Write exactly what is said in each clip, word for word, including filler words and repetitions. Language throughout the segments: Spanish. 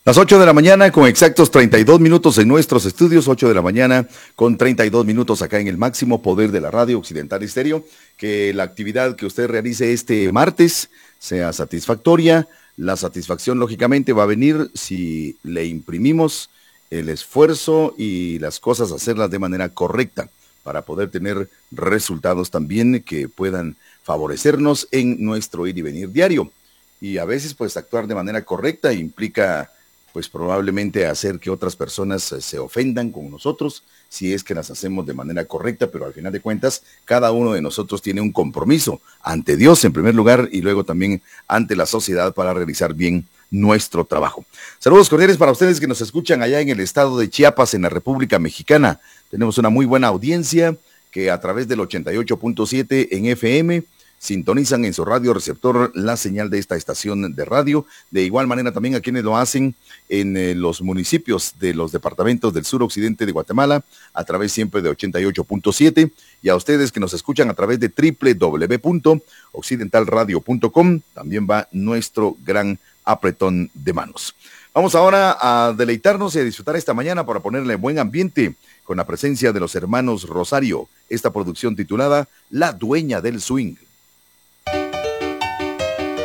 Las ocho de la mañana con exactos treinta y dos minutos en nuestros estudios, ocho de la mañana con treinta y dos minutos acá en el máximo poder de la radio Occidental Estéreo. Que la actividad que usted realice este martes sea satisfactoria. La satisfacción lógicamente va a venir si le imprimimos el esfuerzo y las cosas hacerlas de manera correcta para poder tener resultados también que puedan favorecernos en nuestro ir y venir diario. Y a veces pues actuar de manera correcta implica pues probablemente hacer que otras personas eh, se ofendan con nosotros, si es que las hacemos de manera correcta, pero al final de cuentas, cada uno de nosotros tiene un compromiso ante Dios en primer lugar y luego también ante la sociedad para realizar bien nuestro trabajo. Saludos cordiales para ustedes que nos escuchan allá en el estado de Chiapas, en la República Mexicana. Tenemos una muy buena audiencia que a través del ochenta y ocho punto siete en F M sintonizan en su radio receptor la señal de esta estación de radio. De igual manera también a quienes lo hacen en eh, los municipios de los departamentos del suroccidente de Guatemala, a través siempre de ochenta y ocho punto siete, y a ustedes que nos escuchan a través de doble u doble u doble u punto occidental radio punto com, también va nuestro gran apretón de manos. Vamos ahora a deleitarnos y a disfrutar esta mañana para ponerle buen ambiente con la presencia de los hermanos Rosario, esta producción titulada La Dueña del Swing.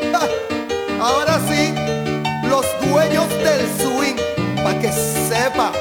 Ahora sí, los dueños del swing, pa' que sepa.